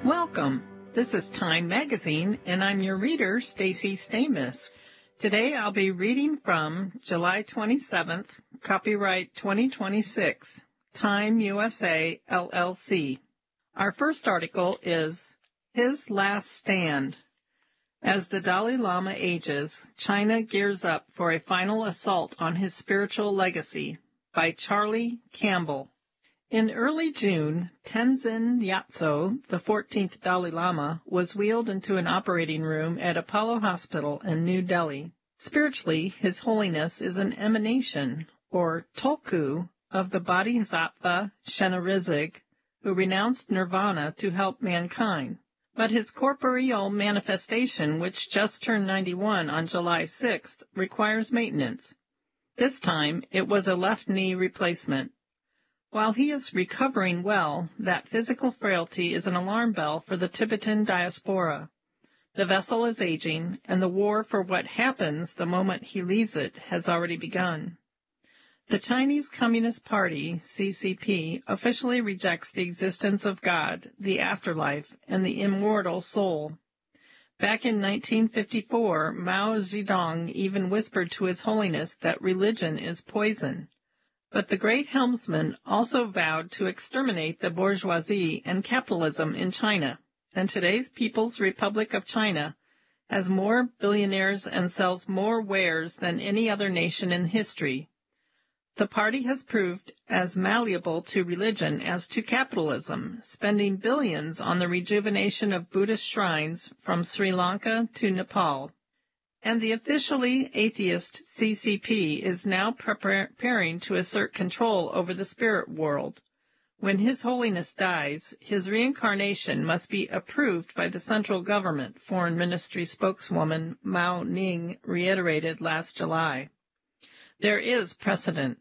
Welcome. This is Time Magazine, and I'm your reader, Stacy Stamus. Today I'll be reading from July 27th, copyright 2026, Time USA, LLC. Our first article is His Last Stand. As the Dalai Lama ages, China gears up for a final assault on his spiritual legacy, by Charlie Campbell. In early June, Tenzin Gyatso, the 14th Dalai Lama, was wheeled into an operating room at Apollo Hospital in New Delhi. Spiritually, His Holiness is an emanation, or tulku, of the Bodhisattva Shenrezig, who renounced nirvana to help mankind. But his corporeal manifestation, which just turned 91 on July 6th, requires maintenance. This time, it was a left knee replacement. While he is recovering well, that physical frailty is an alarm bell for the Tibetan diaspora. The vessel is aging, and the war for what happens the moment he leaves it has already begun. The Chinese Communist Party, CCP, officially rejects the existence of God, the afterlife, and the immortal soul. Back in 1954, Mao Zedong even whispered to His Holiness that religion is poison. But the great helmsman also vowed to exterminate the bourgeoisie and capitalism in China, and today's People's Republic of China has more billionaires and sells more wares than any other nation in history. The party has proved as malleable to religion as to capitalism, spending billions on the rejuvenation of Buddhist shrines from Sri Lanka to Nepal. And the officially atheist CCP is now preparing to assert control over the spirit world. When His Holiness dies, his reincarnation must be approved by the central government, Foreign Ministry spokeswoman Mao Ning reiterated last July. There is precedent.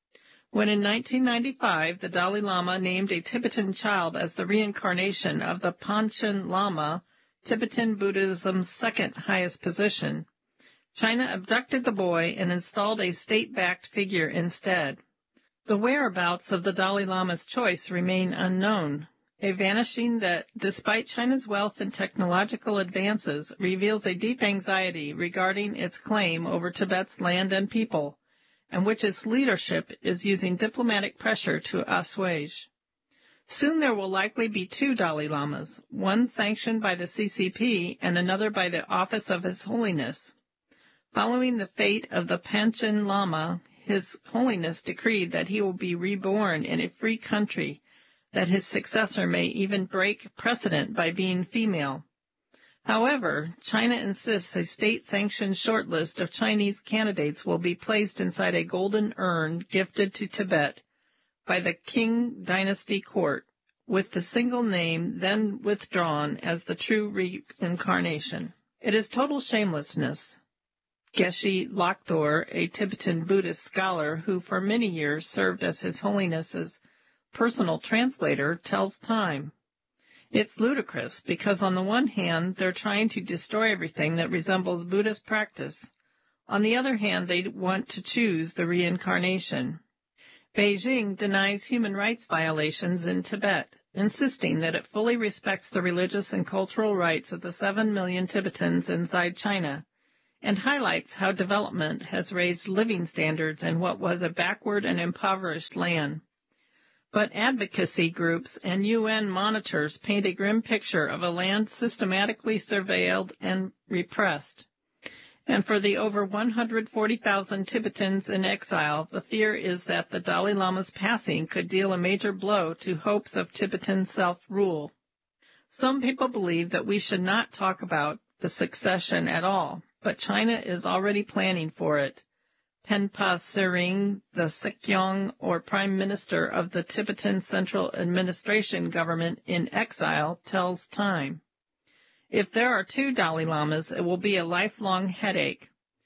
When in 1995 the Dalai Lama named a Tibetan child as the reincarnation of the Panchen Lama, Tibetan Buddhism's second highest position, China abducted the boy and installed a state-backed figure instead. The whereabouts of the Dalai Lama's choice remain unknown, a vanishing that, despite China's wealth and technological advances, reveals a deep anxiety regarding its claim over Tibet's land and people, and which its leadership is using diplomatic pressure to assuage. Soon there will likely be two Dalai Lamas, one sanctioned by the CCP and another by the Office of His Holiness. Following the fate of the Panchen Lama, His Holiness decreed that he will be reborn in a free country, that his successor may even break precedent by being female. However, China insists a state-sanctioned shortlist of Chinese candidates will be placed inside a golden urn gifted to Tibet by the Qing Dynasty Court, with the single name then withdrawn as the true reincarnation. It is total shamelessness. Geshe Lakdor, a Tibetan Buddhist scholar who for many years served as His Holiness's personal translator, tells Time. It's ludicrous because on the one hand, they're trying to destroy everything that resembles Buddhist practice. On the other hand, they want to choose the reincarnation. Beijing denies human rights violations in Tibet, insisting that it fully respects the religious and cultural rights of the 7 million Tibetans inside China, and highlights how development has raised living standards in what was a backward and impoverished land. But advocacy groups and UN monitors paint a grim picture of a land systematically surveilled and repressed. And for the over 140,000 Tibetans in exile, the fear is that the Dalai Lama's passing could deal a major blow to hopes of Tibetan self-rule. Some people believe that we should not talk about the succession at all, but China is already planning for it. Penpa Tsering, the Sikyong, or Prime Minister of the Tibetan Central Administration Government in exile, tells Time. If there are two Dalai Lamas, it will be a lifelong headache.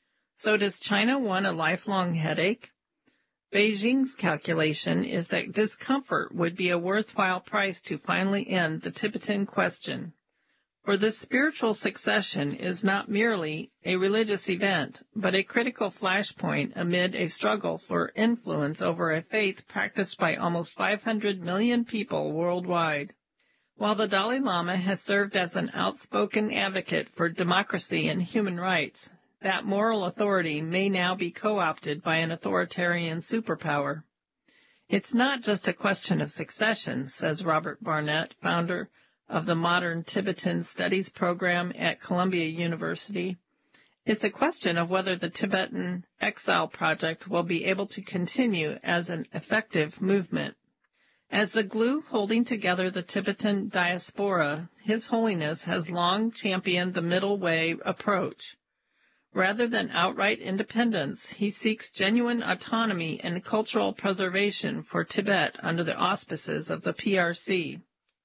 So does China want a lifelong headache? Beijing's calculation is that discomfort would be a worthwhile price to finally end the Tibetan question. For this spiritual succession is not merely a religious event, but a critical flashpoint amid a struggle for influence over a faith practiced by almost 500 million people worldwide. While the Dalai Lama has served as an outspoken advocate for democracy and human rights, that moral authority may now be co-opted by an authoritarian superpower. It's not just a question of succession, says Robert Barnett, founder of the Modern Tibetan Studies program at Columbia University. It's a question of whether the Tibetan Exile Project will be able to continue as an effective movement. As the glue holding together the Tibetan diaspora, His Holiness has long championed the middle way approach. Rather than outright independence, he seeks genuine autonomy and cultural preservation for Tibet under the auspices of the PRC.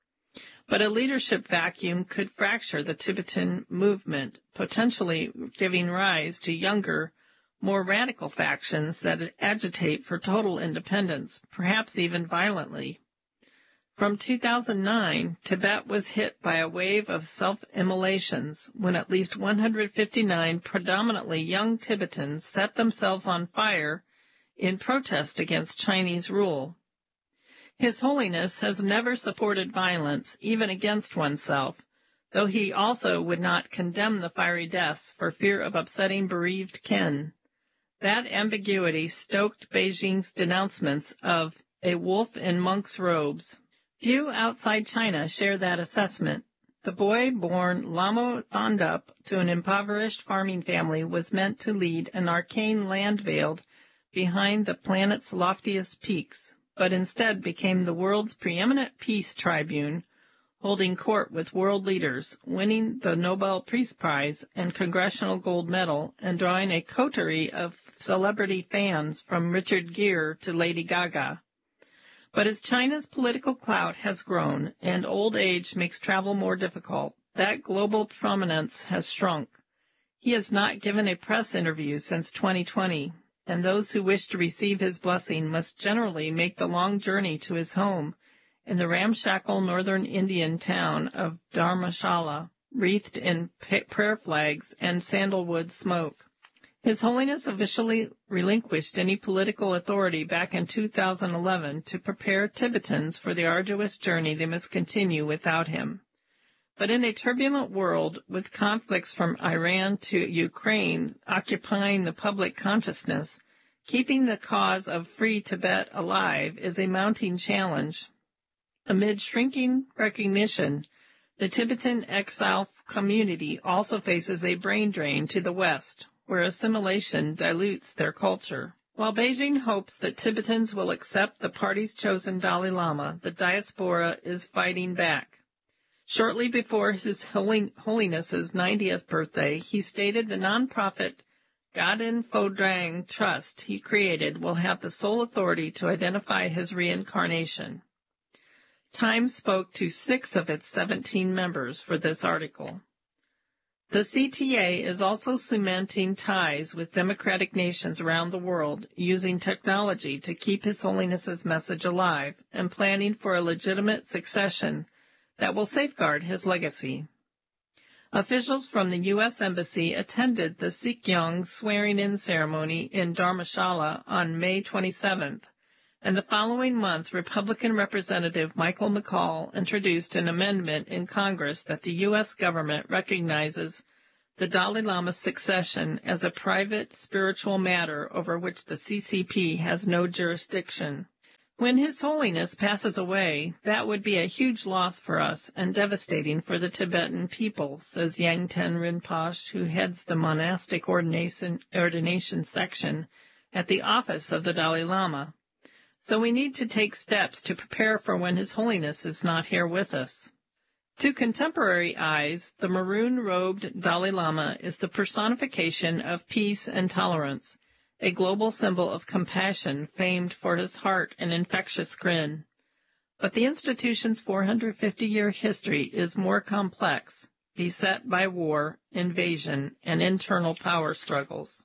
But a leadership vacuum could fracture the Tibetan movement, potentially giving rise to younger, more radical factions that agitate for total independence, perhaps even violently. From 2009, Tibet was hit by a wave of self-immolations when at least 159 predominantly young Tibetans set themselves on fire in protest against Chinese rule. His Holiness has never supported violence, even against oneself, though he also would not condemn the fiery deaths for fear of upsetting bereaved kin. That ambiguity stoked Beijing's denouncements of a wolf in monk's robes. Few outside China share that assessment. The boy born Lamo Thondup to an impoverished farming family was meant to lead an arcane land veiled behind the planet's loftiest peaks, but instead became the world's preeminent peace tribune, holding court with world leaders, winning the Nobel Peace Prize and Congressional Gold Medal, and drawing a coterie of celebrity fans from Richard Gere to Lady Gaga. But as China's political clout has grown and old age makes travel more difficult, that global prominence has shrunk. He has not given a press interview since 2020, and those who wish to receive his blessing must generally make the long journey to his home in the ramshackle northern Indian town of Dharamshala, wreathed in prayer flags and sandalwood smoke. His Holiness officially relinquished any political authority back in 2011 to prepare Tibetans for the arduous journey they must continue without him. But in a turbulent world, with conflicts from Iran to Ukraine occupying the public consciousness, keeping the cause of free Tibet alive is a mounting challenge. Amid shrinking recognition, the Tibetan exile community also faces a brain drain to the West, where assimilation dilutes their culture. While Beijing hopes that Tibetans will accept the party's chosen Dalai Lama, the diaspora is fighting back. Shortly before His Holiness's 90th birthday, he stated the nonprofit Gaden Phodrang Trust he created will have the sole authority to identify his reincarnation. Time spoke to 6 of its 17 members for this article. The CTA is also cementing ties with democratic nations around the world, using technology to keep His Holiness's message alive and planning for a legitimate succession that will safeguard his legacy. Officials from the U.S. Embassy attended the Sikyong swearing-in ceremony in Dharamshala on May 27th, and the following month, Republican Representative Michael McCaul introduced an amendment in Congress that the U.S. government recognizes the Dalai Lama's succession as a private spiritual matter over which the CCP has no jurisdiction. When His Holiness passes away, that would be a huge loss for us and devastating for the Tibetan people, says Yangten Rinpoche, who heads the monastic ordination section at the office of the Dalai Lama. So we need to take steps to prepare for when His Holiness is not here with us. To contemporary eyes, the maroon-robed Dalai Lama is the personification of peace and tolerance, a global symbol of compassion famed for his heart and infectious grin. But the institution's 450-year history is more complex, beset by war, invasion, and internal power struggles.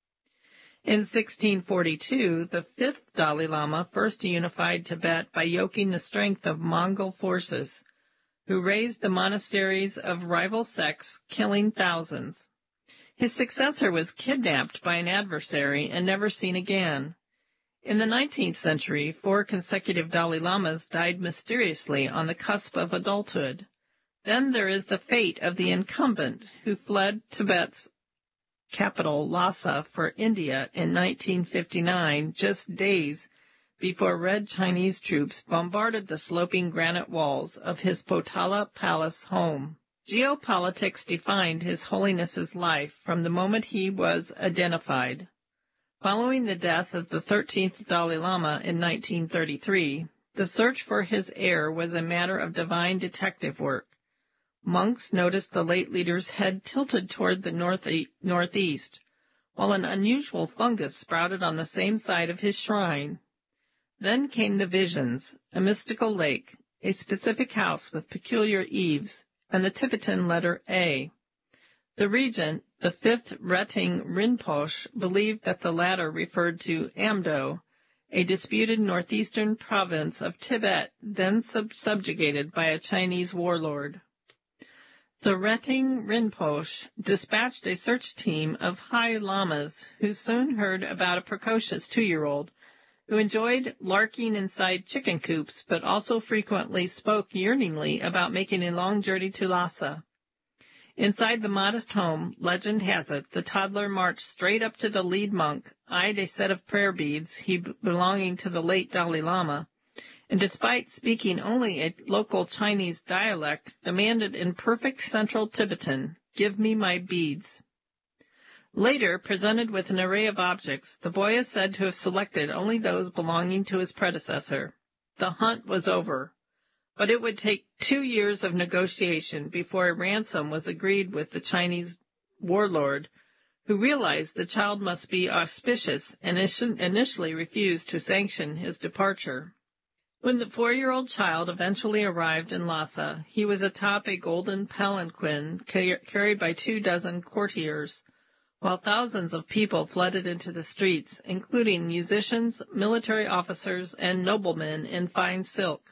In 1642, the 5th Dalai Lama first unified Tibet by yoking the strength of Mongol forces, who razed the monasteries of rival sects, killing thousands. His successor was kidnapped by an adversary and never seen again. In the 19th century, 4 consecutive Dalai Lamas died mysteriously on the cusp of adulthood. Then there is the fate of the incumbent who fled Tibet's capital, Lhasa, for India in 1959, just days before Red Chinese troops bombarded the sloping granite walls of his Potala Palace home. Geopolitics defined His Holiness's life from the moment he was identified. Following the death of the 13th Dalai Lama in 1933, the search for his heir was a matter of divine detective work. Monks noticed the late leader's head tilted toward the northeast, while an unusual fungus sprouted on the same side of his shrine. Then came the visions, a mystical lake, a specific house with peculiar eaves, and the Tibetan letter A. The regent, the 5th Reting Rinpoche, believed that the latter referred to Amdo, a disputed northeastern province of Tibet then subjugated by a Chinese warlord. The Reting Rinpoche dispatched a search team of high lamas who soon heard about a precocious 2-year-old who enjoyed larking inside chicken coops but also frequently spoke yearningly about making a long journey to Lhasa. Inside the modest home, legend has it, the toddler marched straight up to the lead monk, eyed a set of prayer beads belonging to the late Dalai Lama, and despite speaking only a local Chinese dialect, demanded in perfect Central Tibetan, "Give me my beads." Later, presented with an array of objects, the boy is said to have selected only those belonging to his predecessor. The hunt was over. But it would take 2 years of negotiation before a ransom was agreed with the Chinese warlord, who realized the child must be auspicious and initially refused to sanction his departure. When the 4-year-old child eventually arrived in Lhasa, he was atop a golden palanquin carried by 24 courtiers, while thousands of people flooded into the streets, including musicians, military officers, and noblemen in fine silk.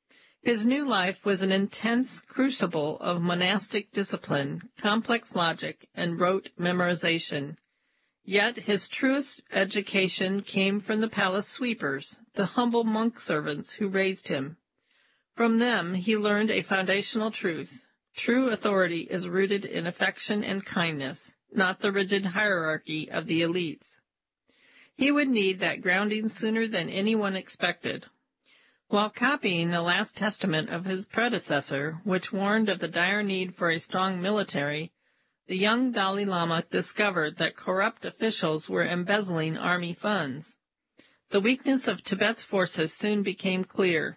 His new life was an intense crucible of monastic discipline, complex logic, and rote memorization. Yet his truest education came from the palace sweepers, the humble monk servants who raised him. From them he learned a foundational truth. True authority is rooted in affection and kindness, not the rigid hierarchy of the elites. He would need that grounding sooner than anyone expected. While copying the last testament of his predecessor, which warned of the dire need for a strong military, the young Dalai Lama discovered that corrupt officials were embezzling army funds. The weakness of Tibet's forces soon became clear.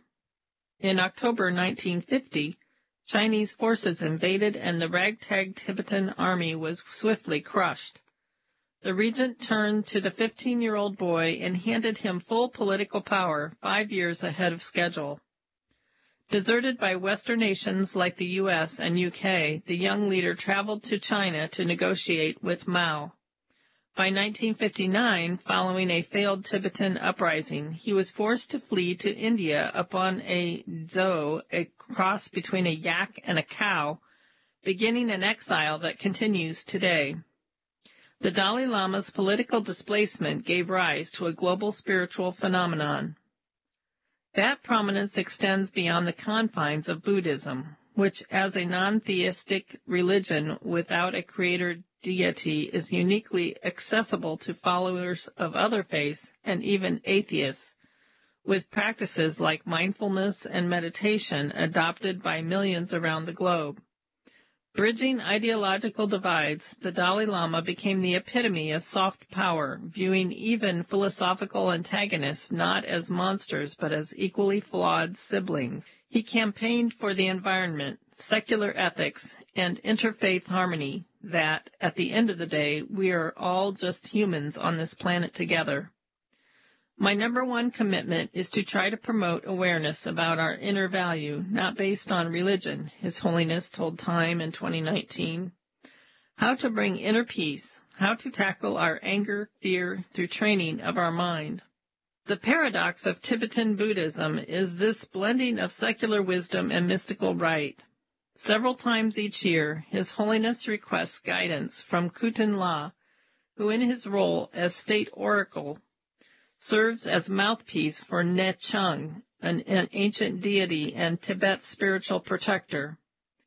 In October 1950, Chinese forces invaded and the ragtag Tibetan army was swiftly crushed. The regent turned to the 15-year-old boy and handed him full political power 5 years ahead of schedule. Deserted by Western nations like the U.S. and U.K., the young leader traveled to China to negotiate with Mao. By 1959, following a failed Tibetan uprising, he was forced to flee to India upon a zhou, a cross between a yak and a cow, beginning an exile that continues today. The Dalai Lama's political displacement gave rise to a global spiritual phenomenon. That prominence extends beyond the confines of Buddhism, which as a non-theistic religion without a creator deity is uniquely accessible to followers of other faiths and even atheists, with practices like mindfulness and meditation adopted by millions around the globe. Bridging ideological divides, the Dalai Lama became the epitome of soft power, viewing even philosophical antagonists not as monsters but as equally flawed siblings. He campaigned for the environment, secular ethics, and interfaith harmony, that, at the end of the day, we are all just humans on this planet together. My number one commitment is to try to promote awareness about our inner value, not based on religion, His Holiness told Time in 2019. How to bring inner peace, how to tackle our anger, fear, through training of our mind. The paradox of Tibetan Buddhism is this blending of secular wisdom and mystical rite. Several times each year, His Holiness requests guidance from Kutan La, who in his role as state oracle serves as mouthpiece for Nechung, an ancient deity and Tibet's spiritual protector.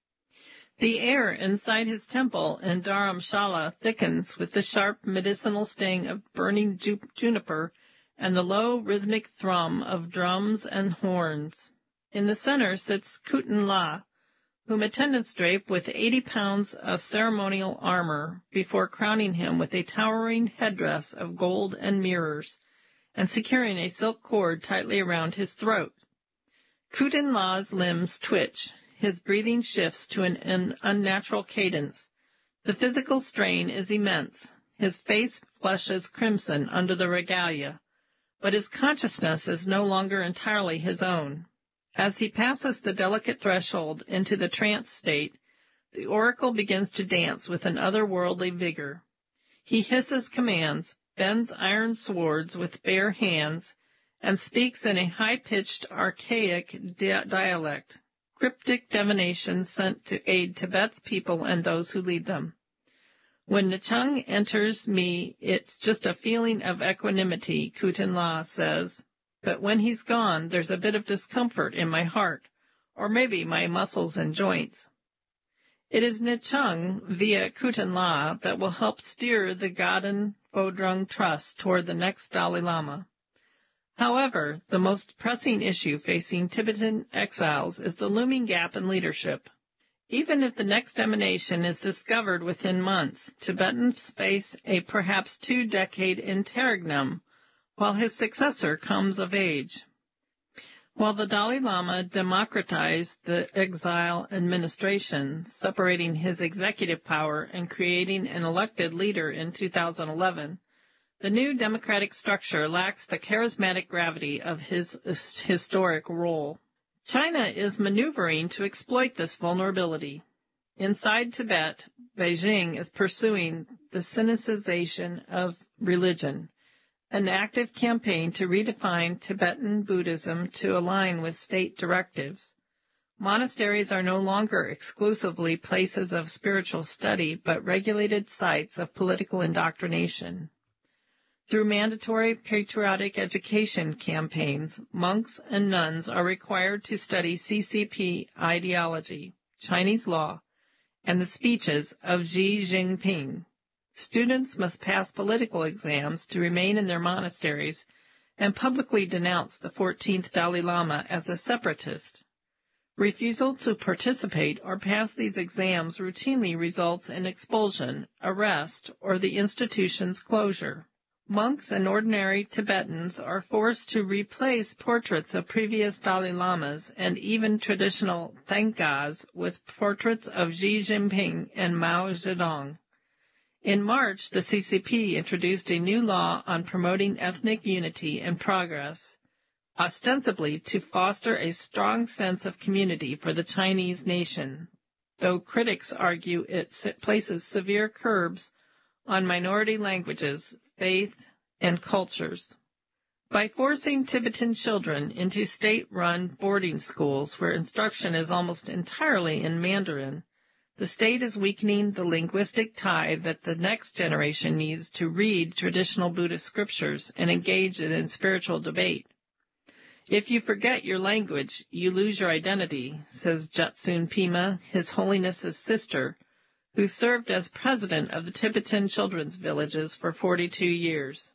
The air inside his temple in Dharamshala thickens with the sharp medicinal sting of burning juniper and the low rhythmic thrum of drums and horns. In the center sits Kuten La, whom attendants drape with 80 pounds of ceremonial armor before crowning him with a towering headdress of gold and mirrors, and securing a silk cord tightly around his throat. Kuten La's limbs twitch. His breathing shifts to an unnatural cadence. The physical strain is immense. His face flushes crimson under the regalia, but his consciousness is no longer entirely his own. As he passes the delicate threshold into the trance state, the oracle begins to dance with an otherworldly vigor. He hisses commands, bends iron swords with bare hands, and speaks in a high-pitched, archaic dialect, cryptic divination sent to aid Tibet's people and those who lead them. When Nechung enters me, it's just a feeling of equanimity, Kuten La says. But when he's gone, there's a bit of discomfort in my heart, or maybe my muscles and joints. It is Nechung, via Kuten La, that will help steer the Gaden Phodrung Trust toward the next Dalai Lama. However, the most pressing issue facing Tibetan exiles is the looming gap in leadership. Even if the next emanation is discovered within months, Tibetans face a perhaps 2-decade interregnum while his successor comes of age. While the Dalai Lama democratized the exile administration, separating his executive power and creating an elected leader in 2011, the new democratic structure lacks the charismatic gravity of his historic role. China is maneuvering to exploit this vulnerability. Inside Tibet, Beijing is pursuing the Sinicization of religion, an active campaign to redefine Tibetan Buddhism to align with state directives. Monasteries are no longer exclusively places of spiritual study, but regulated sites of political indoctrination. Through mandatory patriotic education campaigns, monks and nuns are required to study CCP ideology, Chinese law, and the speeches of Xi Jinping. Students must pass political exams to remain in their monasteries and publicly denounce the 14th Dalai Lama as a separatist. Refusal to participate or pass these exams routinely results in expulsion, arrest, or the institution's closure. Monks and ordinary Tibetans are forced to replace portraits of previous Dalai Lamas and even traditional Thangkas with portraits of Xi Jinping and Mao Zedong. In March, the CCP introduced a new law on promoting ethnic unity and progress, ostensibly to foster a strong sense of community for the Chinese nation, though critics argue it places severe curbs on minority languages, faith, and cultures. By forcing Tibetan children into state-run boarding schools where instruction is almost entirely in Mandarin, the state is weakening the linguistic tie that the next generation needs to read traditional Buddhist scriptures and engage in spiritual debate. If you forget your language, you lose your identity, says Jetsun Pema, His Holiness's sister, who served as president of the Tibetan Children's Villages for 42 years.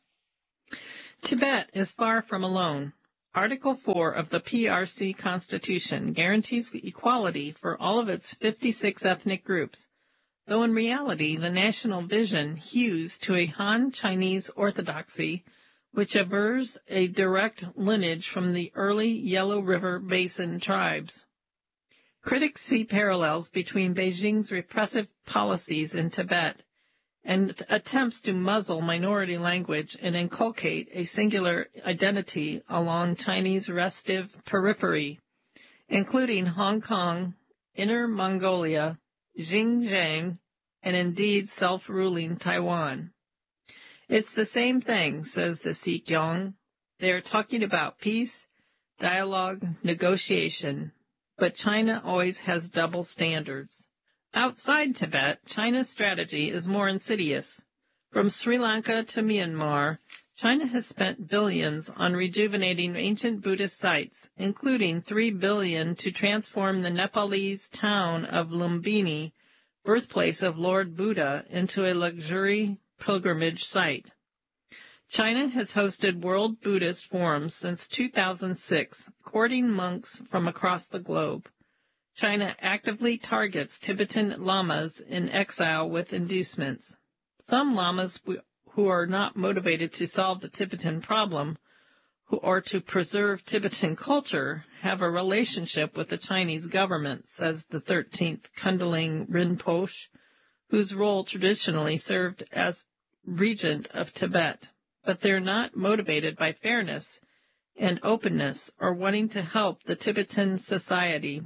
Tibet is far from alone. Article 4 of the PRC Constitution guarantees equality for all of its 56 ethnic groups, though in reality the national vision hews to a Han Chinese orthodoxy which avers a direct lineage from the early Yellow River Basin tribes. Critics see parallels between Beijing's repressive policies in Tibet and attempts to muzzle minority language and inculcate a singular identity along Chinese restive periphery, including Hong Kong, Inner Mongolia, Xinjiang, and indeed self-ruling Taiwan. It's the same thing, says the Sikyong. They are talking about peace, dialogue, negotiation, but China always has double standards. Outside Tibet, China's strategy is more insidious. From Sri Lanka to Myanmar, China has spent billions on rejuvenating ancient Buddhist sites, including $3 billion to transform the Nepalese town of Lumbini, birthplace of Lord Buddha, into a luxury pilgrimage site. China has hosted World Buddhist Forums since 2006, courting monks from across the globe. China actively targets Tibetan lamas in exile with inducements. Some lamas who are not motivated to solve the Tibetan problem or to preserve Tibetan culture have a relationship with the Chinese government, says the 13th Kundalini Rinpoche, whose role traditionally served as regent of Tibet. But they're not motivated by fairness and openness or wanting to help the Tibetan society.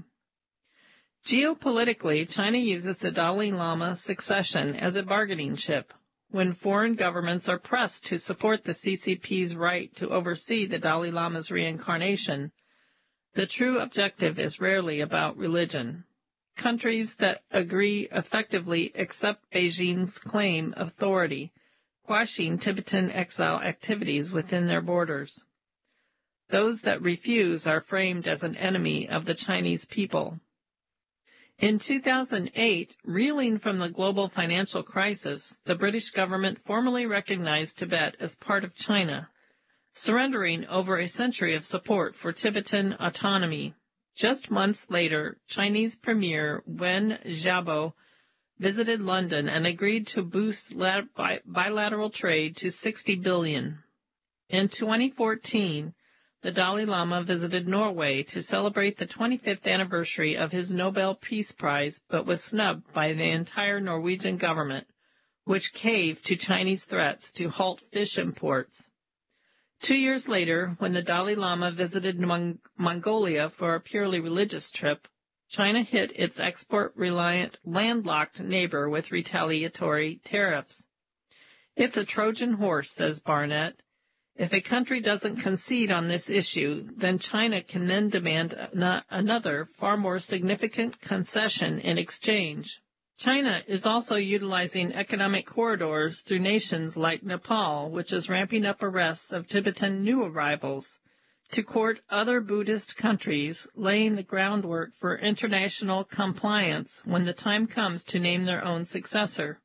Geopolitically, China uses the Dalai Lama succession as a bargaining chip. When foreign governments are pressed to support the CCP's right to oversee the Dalai Lama's reincarnation, the true objective is rarely about religion. Countries that agree effectively accept Beijing's claim of authority, quashing Tibetan exile activities within their borders. Those that refuse are framed as an enemy of the Chinese people. In 2008, reeling from the global financial crisis, the British government formally recognized Tibet as part of China, surrendering over a century of support for Tibetan autonomy. Just months later, Chinese Premier Wen Jiabao visited London and agreed to boost bilateral trade to $60 billion. In 2014, the Dalai Lama visited Norway to celebrate the 25th anniversary of his Nobel Peace Prize, but was snubbed by the entire Norwegian government, which caved to Chinese threats to halt fish imports. 2 years later, when the Dalai Lama visited Mongolia for a purely religious trip, China hit its export-reliant, landlocked neighbor with retaliatory tariffs. It's a Trojan horse, says Barnett. If a country doesn't concede on this issue, then China can then demand another, far more significant concession in exchange. China is also utilizing economic corridors through nations like Nepal, which is ramping up arrests of Tibetan new arrivals, to court other Buddhist countries, laying the groundwork for international compliance when the time comes to name their own successor.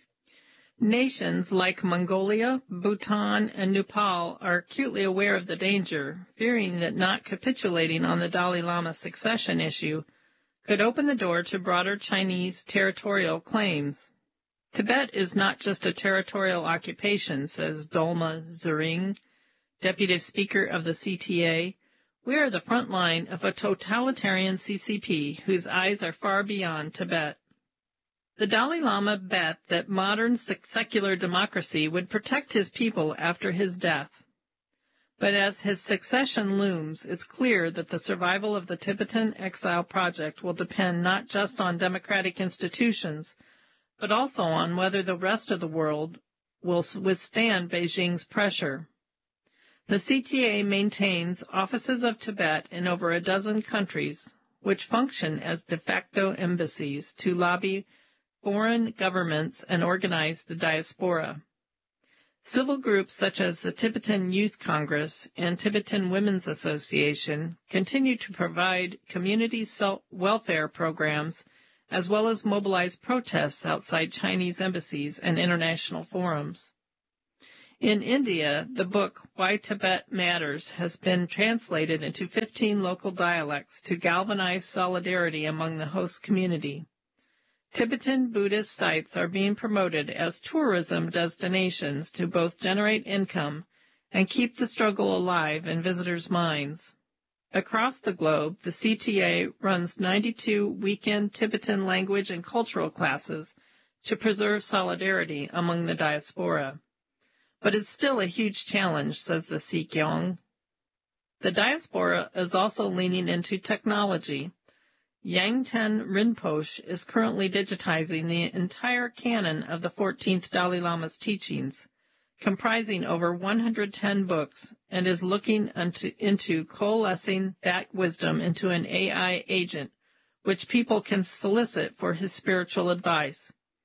Nations like Mongolia, Bhutan, and Nepal are acutely aware of the danger, fearing that not capitulating on the Dalai Lama succession issue could open the door to broader Chinese territorial claims. Tibet is not just a territorial occupation, says Dolma Zering, Deputy Speaker of the CTA. We are the front line of a totalitarian CCP whose eyes are far beyond Tibet. The Dalai Lama bet that modern secular democracy would protect his people after his death. But as his succession looms, it's clear that the survival of the Tibetan exile project will depend not just on democratic institutions, but also on whether the rest of the world will withstand Beijing's pressure. The CTA maintains offices of Tibet in over a dozen countries, which function as de facto embassies to lobby foreign governments and organize the diaspora. Civil groups such as the Tibetan Youth Congress and Tibetan Women's Association continue to provide community welfare programs as well as mobilize protests outside Chinese embassies and international forums. In India, the book Why Tibet Matters has been translated into 15 local dialects to galvanize solidarity among the host community. Tibetan Buddhist sites are being promoted as tourism destinations to both generate income and keep the struggle alive in visitors' minds. Across the globe, the CTA runs 92 weekend Tibetan language and cultural classes to preserve solidarity among the diaspora. But it's still a huge challenge, says the Sikyong. The diaspora is also leaning into technology. Yangten Rinpoche is currently digitizing the entire canon of the 14th Dalai Lama's teachings, comprising over 110 books, and is looking into coalescing that wisdom into an AI agent, which people can solicit for his spiritual advice.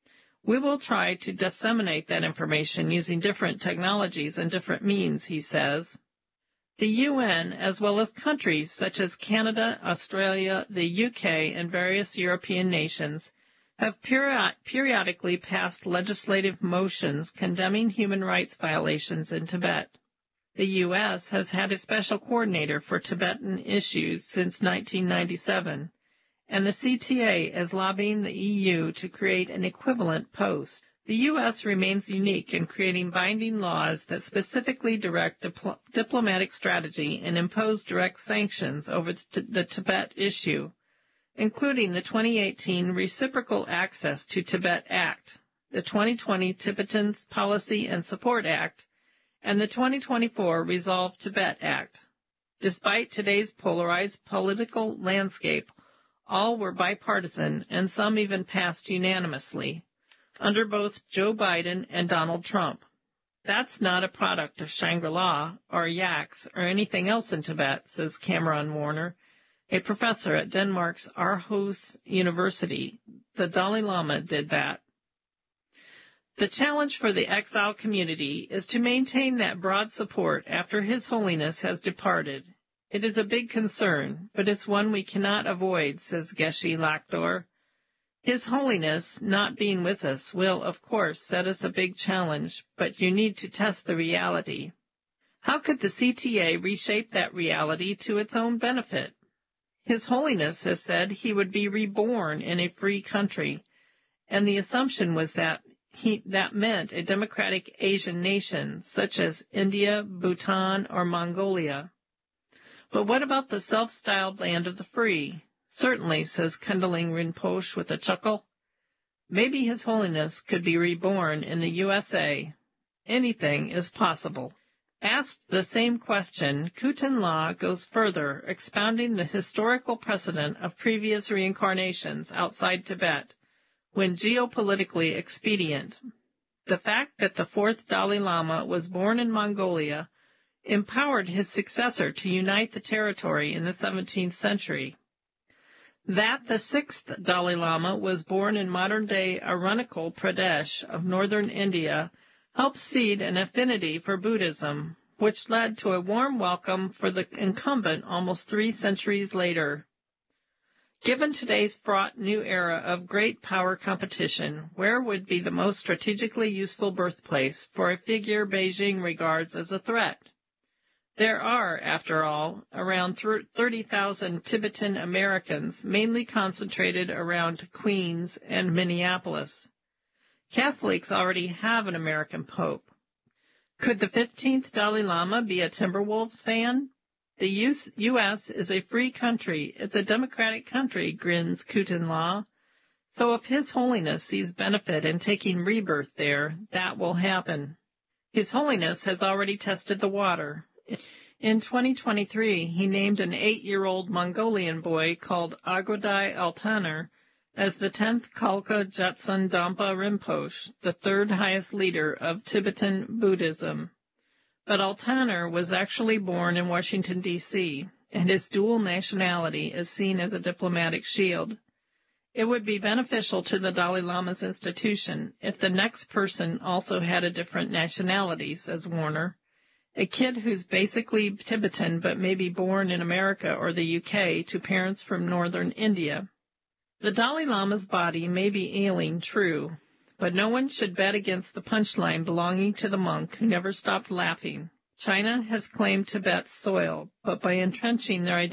We will try to disseminate that information using different technologies and different means, he says. The UN, as well as countries such as Canada, Australia, the UK, and various European nations, have periodically passed legislative motions condemning human rights violations in Tibet. The U.S. has had a special coordinator for Tibetan issues since 1997, and the CTA is lobbying the EU to create an equivalent post. The U.S. remains unique in creating binding laws that specifically direct diplomatic strategy and impose direct sanctions over the Tibet issue, including the 2018 Reciprocal Access to Tibet Act, the 2020 Tibetan Policy and Support Act, and the 2024 Resolve Tibet Act. Despite today's polarized political landscape, all were bipartisan and some even passed unanimously, under both Joe Biden and Donald Trump. That's not a product of Shangri-La or yaks or anything else in Tibet, says Cameron Warner, a professor at Denmark's Aarhus University. The Dalai Lama did that. The challenge for the exile community is to maintain that broad support after His Holiness has departed. It is a big concern, but it's one we cannot avoid, says Geshe Lakhdar. His Holiness not being with us will, of course, set us a big challenge, but you need to test the reality. How could the CTA reshape that reality to its own benefit? His Holiness has said he would be reborn in a free country, and the assumption was that meant a democratic Asian nation, such as India, Bhutan, or Mongolia. But what about the self-styled land of the free? Certainly, says Kundalini Rinpoche with a chuckle. Maybe His Holiness could be reborn in the USA. Anything is possible. Asked the same question, Khuten La goes further, expounding the historical precedent of previous reincarnations outside Tibet, when geopolitically expedient. The fact that the fourth Dalai Lama was born in Mongolia empowered his successor to unite the territory in the 17th century. That the sixth Dalai Lama was born in modern-day Arunachal Pradesh of northern India helped seed an affinity for Buddhism, which led to a warm welcome for the incumbent almost 3 centuries later. Given today's fraught new era of great power competition, where would be the most strategically useful birthplace for a figure Beijing regards as a threat? There are, after all, around 30,000 Tibetan Americans, mainly concentrated around Queens and Minneapolis. Catholics already have an American pope. Could the 15th Dalai Lama be a Timberwolves fan? The U.S. is a free country. It's a democratic country, grins Khuten La. So if His Holiness sees benefit in taking rebirth there, that will happen. His Holiness has already tested the water. In 2023, he named an 8-year-old Mongolian boy called Agodai Altaner as the 10th Khalkha Jetsun Dampa Rinpoche, the third highest leader of Tibetan Buddhism. But Altaner was actually born in Washington, D.C., and his dual nationality is seen as a diplomatic shield. It would be beneficial to the Dalai Lama's institution if the next person also had a different nationality, says Warner. A kid who's basically Tibetan but may be born in America or the UK to parents from northern India. The Dalai Lama's body may be ailing, true, but no one should bet against the punchline belonging to the monk who never stopped laughing. China has claimed Tibet's soil, but by entrenching their